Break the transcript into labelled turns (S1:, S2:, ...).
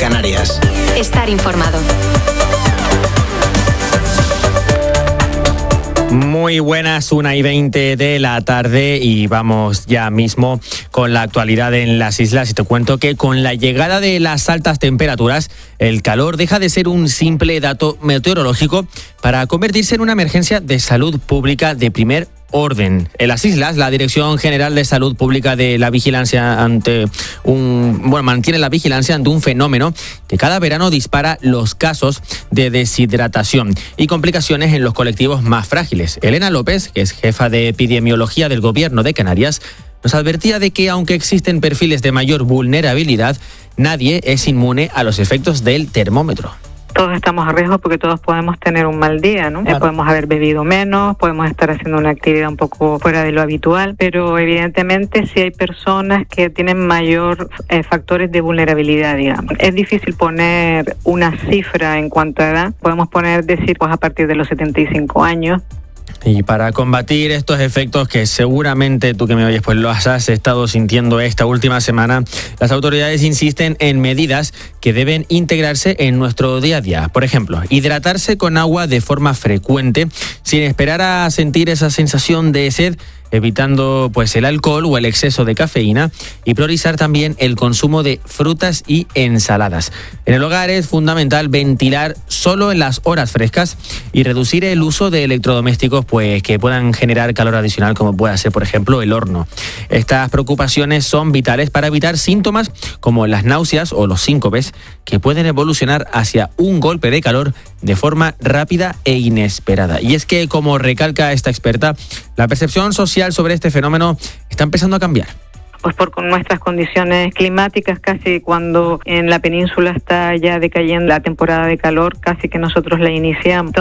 S1: Canarias.
S2: Estar informado.
S3: Muy buenas, 1:20 de la tarde y vamos ya mismo con la actualidad en las islas y te cuento que con la llegada de las altas temperaturas, el calor deja de ser un simple dato meteorológico para convertirse en una emergencia de salud pública de primer orden. En las islas, la Dirección General de Salud Pública mantiene la vigilancia ante un fenómeno que cada verano dispara los casos de deshidratación y complicaciones en los colectivos más frágiles. Elena López, que es jefa de epidemiología del Gobierno de Canarias, nos advertía de que aunque existen perfiles de mayor vulnerabilidad, nadie es inmune a los efectos del termómetro.
S4: Todos estamos a riesgo porque todos podemos tener un mal día, ¿no? Claro. Podemos haber bebido menos, podemos estar haciendo una actividad un poco fuera de lo habitual, pero evidentemente sí hay personas que tienen mayor factores de vulnerabilidad, digamos. Es difícil poner una cifra en cuanto a edad. Podemos decir pues a partir de los 75 años.
S3: Y para combatir estos efectos que seguramente tú que me oyes pues los has estado sintiendo esta última semana, las autoridades insisten en medidas que deben integrarse en nuestro día a día. Por ejemplo, hidratarse con agua de forma frecuente, sin esperar a sentir esa sensación de sed, evitando pues el alcohol o el exceso de cafeína, y priorizar también el consumo de frutas y ensaladas. En el hogar es fundamental ventilar solo en las horas frescas y reducir el uso de electrodomésticos pues que puedan generar calor adicional, como puede ser por ejemplo el horno. Estas preocupaciones son vitales para evitar síntomas como las náuseas o los síncopes, que pueden evolucionar hacia un golpe de calor de forma rápida e inesperada. Y es que, como recalca esta experta, la percepción social sobre este fenómeno está empezando a cambiar.
S4: Pues por nuestras condiciones climáticas, casi cuando en la península está ya decayendo la temporada de calor, casi que nosotros la iniciamos.